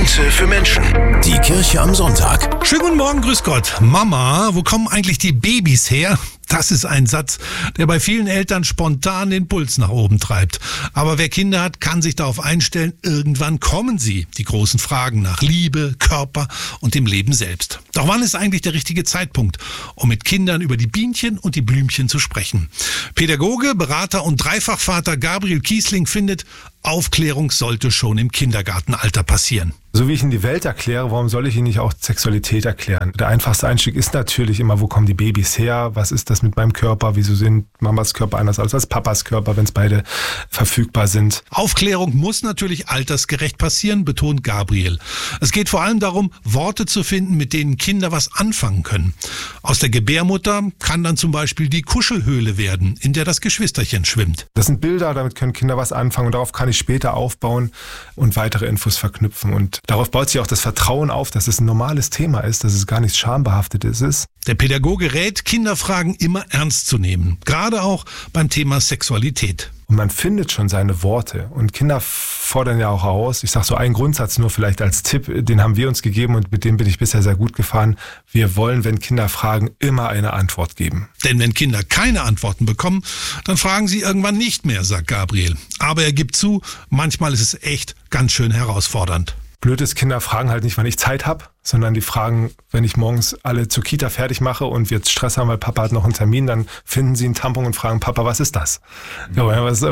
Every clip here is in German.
Momente für Menschen. Die Kirche am Sonntag. Schönen guten Morgen, grüß Gott. Mama, wo kommen eigentlich die Babys her? Das ist ein Satz, der bei vielen Eltern spontan den Puls nach oben treibt. Aber wer Kinder hat, kann sich darauf einstellen, irgendwann kommen sie. Die großen Fragen nach Liebe, Körper und dem Leben selbst. Doch wann ist eigentlich der richtige Zeitpunkt, um mit Kindern über die Bienchen und die Blümchen zu sprechen? Pädagoge, Berater und Dreifachvater Gabriel Kiesling findet, Aufklärung sollte schon im Kindergartenalter passieren. So wie ich Ihnen die Welt erkläre, warum soll ich Ihnen nicht auch Sexualität erklären? Der einfachste Einstieg ist natürlich immer, wo kommen die Babys her? Was ist das mit meinem Körper? Wieso sind Mamas Körper anders als Papas Körper, wenn es beide verfügbar sind? Aufklärung muss natürlich altersgerecht passieren, betont Gabriel. Es geht vor allem darum, Worte zu finden, mit denen Kinder was anfangen können. Aus der Gebärmutter kann dann zum Beispiel die Kuschelhöhle werden, in der das Geschwisterchen schwimmt. Das sind Bilder, damit können Kinder was anfangen und darauf kann ich später aufbauen und weitere Infos verknüpfen. Und darauf baut sich auch das Vertrauen auf, dass es ein normales Thema ist, dass es gar nichts Schambehaftetes ist. Der Pädagoge rät, Kinderfragen immer ernst zu nehmen, gerade auch beim Thema Sexualität. Und man findet schon seine Worte. Und Kinder fordern ja auch heraus. Ich sage so einen Grundsatz nur vielleicht als Tipp, den haben wir uns gegeben und mit dem bin ich bisher sehr gut gefahren. Wir wollen, wenn Kinder fragen, immer eine Antwort geben. Denn wenn Kinder keine Antworten bekommen, dann fragen sie irgendwann nicht mehr, sagt Gabriel. Aber er gibt zu, manchmal ist es echt ganz schön herausfordernd. Blöd ist, Kinder fragen halt nicht, wann ich Zeit habe, sondern die fragen, wenn ich morgens alle zur Kita fertig mache und wir jetzt Stress haben, weil Papa hat noch einen Termin, dann finden sie einen Tampon und fragen, Papa, was ist das? Ja,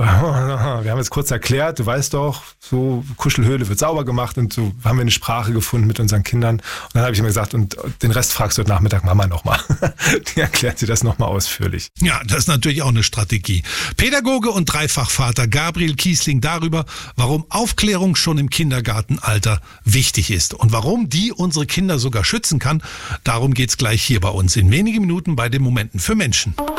wir haben jetzt kurz erklärt, du weißt doch, so Kuschelhöhle wird sauber gemacht und so haben wir eine Sprache gefunden mit unseren Kindern. Und dann habe ich immer gesagt, und den Rest fragst du heute Nachmittag Mama nochmal. Die erklärt dir das nochmal ausführlich. Ja, das ist natürlich auch eine Strategie. Pädagoge und Dreifachvater Gabriel Kiesling darüber, warum Aufklärung schon im Kindergartenalter wichtig ist und warum die unsere Kinder sogar schützen kann. Darum geht's gleich hier bei uns in wenigen Minuten bei den Momenten für Menschen.